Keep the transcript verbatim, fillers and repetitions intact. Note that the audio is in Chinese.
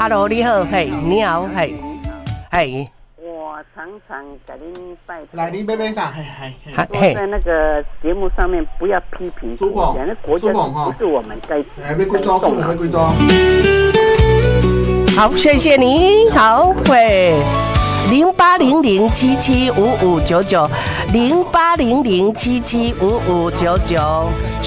，Hello， 你好，嘿，你好，嘿，嘿。 我常常给您拜托， 来，您杯杯上，嘿嘿嘿，说在那个节目上面不要批评国家，那国家不是我们该哎，没贵州，没贵州。 好，谢谢你，好，会零八零零七七五五九九，零八零零七七五五九九。